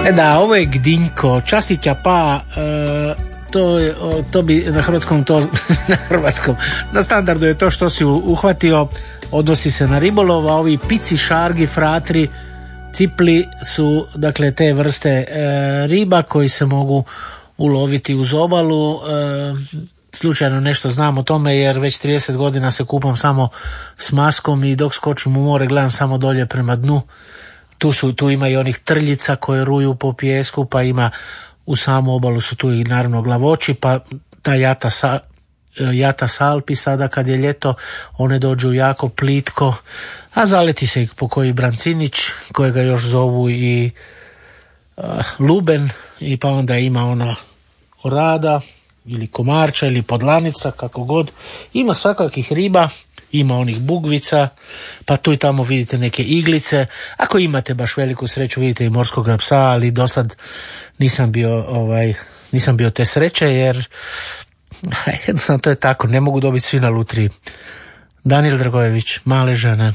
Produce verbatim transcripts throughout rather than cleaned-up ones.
E da, ovo je Gdinjko, časića pa, e, to, je, to bi na hrvatskom, to, na hrvatskom, na standardu je to što si uhvatio, odnosi se na ribolov, a ovi pici, šargi, fratri, cipli su, dakle, te vrste e, riba koji se mogu uloviti uz obalu. E, slučajno nešto znam o tome jer već trideset godina se kupam samo s maskom i dok skočim u more gledam samo dolje prema dnu. Tu, su, tu ima i onih trljica koje ruju po pijesku, pa ima u samu obalu su tu i naravno glavoči, pa ta jata, sa, jata salpi sada kad je ljeto, one dođu jako plitko, a zaleti se i po koji brancinić, kojega još zovu i uh, luben, i pa onda ima ona orada ili komarča ili podlanica, kako god. Ima svakakvih riba, ima onih bugvica, pa tu i tamo vidite neke iglice. Ako imate baš veliku sreću, vidite i morskog psa, ali do sad nisam bio, ovaj, nisam bio te sreće, jer jednostavno to je tako, ne mogu dobiti svi na lutriji. Danijel Dragojević, male žene.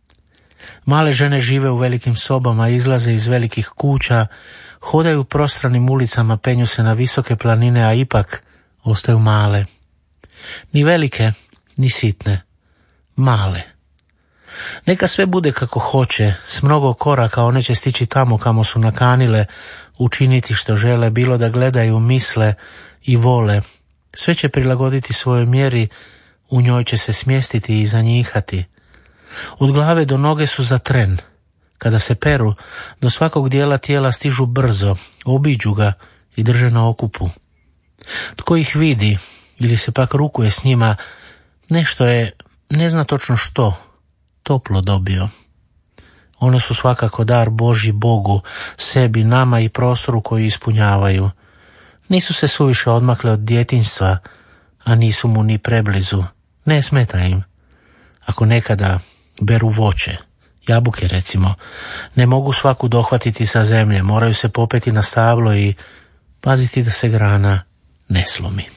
Male žene žive u velikim sobama, izlaze iz velikih kuća, hodaju prostranim ulicama, penju se na visoke planine, a ipak ostaju male. Ni velike, ni sitne. Male. Neka sve bude kako hoće, s mnogo koraka one će stići tamo kamo su nakanile, učiniti što žele, bilo da gledaju, misle i vole. Sve će prilagoditi svojoj mjeri, u njoj će se smjestiti i zanjihati. Od glave do noge su za tren. Kada se peru, do svakog dijela tijela stižu brzo, obiđu ga i drže na okupu. Tko ih vidi ili se pak rukuje s njima, nešto je, ne zna točno što, toplo dobio. One su svakako dar Božji Bogu, sebi, nama i prostoru koji ispunjavaju. Nisu se suviše odmakle od djetinjstva, a nisu mu ni preblizu. Ne smeta im. Ako nekada beru voće, jabuke recimo, ne mogu svaku dohvatiti sa zemlje, moraju se popeti na stablo i paziti da se grana ne slomi.